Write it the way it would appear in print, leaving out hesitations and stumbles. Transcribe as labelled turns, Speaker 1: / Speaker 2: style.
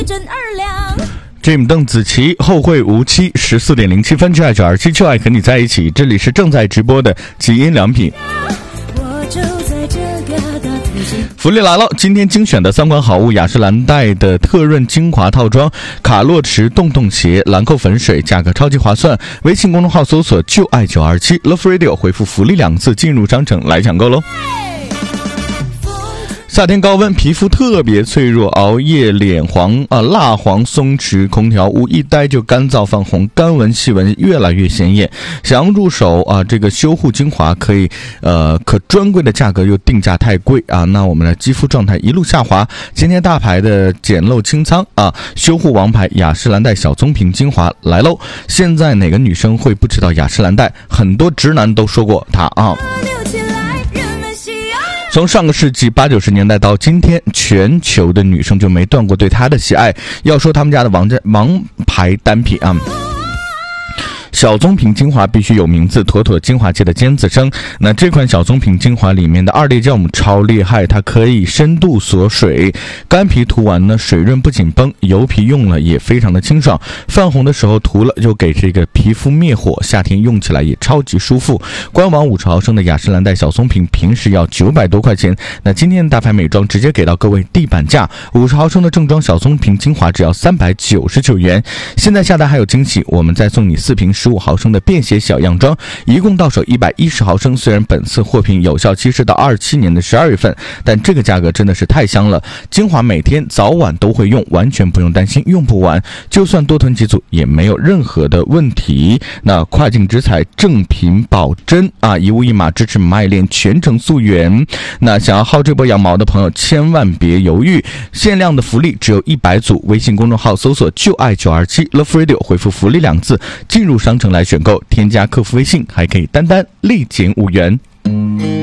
Speaker 1: 真2两。
Speaker 2: Jim 邓紫棋后会无期14点07分，就爱927，就爱和你在一起。这里是正在直播的极音良品。福利来了，今天精选的3款好物：雅诗兰黛的特润精华套装、卡洛驰洞洞鞋、兰蔻粉水，价格超级划算。微信公众号搜索就爱927 Love Radio， 回复福利2字进入商城来抢购喽。夏天高温，皮肤特别脆弱，熬夜脸黄蜡黄松弛，空调屋一待就干燥泛红，干纹细纹越来越显眼。想要入手这个修护精华可以可专柜的价格又定价太贵那我们的肌肤状态一路下滑。今天大牌的简陋清仓修护王牌雅诗兰黛小棕瓶精华来喽。现在哪个女生会不知道雅诗兰黛？很多直男都说过它从上个世纪80、90年代到今天，全球的女生就没断过对它的喜爱。要说他们家的王牌单品小棕瓶精华必须有名字，妥妥精华界的尖子生。那这款小棕瓶精华里面的2列酵母超厉害，它可以深度锁水，干皮涂完呢水润不紧绷，油皮用了也非常的清爽，泛红的时候涂了就给这个皮肤灭火，夏天用起来也超级舒服。官网50毫升的雅诗兰黛小棕瓶平时要900多块钱，那今天的大牌美妆直接给到各位地板价，50毫升的正装小棕瓶精华只要399元。现在下单还有惊喜，我们再送你4瓶15毫升的便携小样装，一共到手110毫升。虽然本次货品有效期是到27年的12月份，但这个价格真的是太香了。精华每天早晚都会用，完全不用担心用不完，就算多囤几组也没有任何的问题。那跨境直采，正品保真一物一码，支持卖链，全程溯源。那想要薅这波羊毛的朋友千万别犹豫，限量的福利只有100组，微信公众号搜索就爱927 Love Radio， 回复福利2字进入商城来选购，添加客服微信还可以单立减5元。